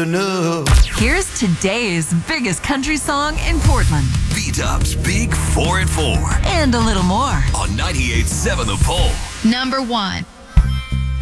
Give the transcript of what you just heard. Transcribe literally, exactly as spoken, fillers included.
enough. Here's today's biggest country song in Portland. B-Dub's Big four at four. And a little more. On ninety-eight point seven The Pole. Number one.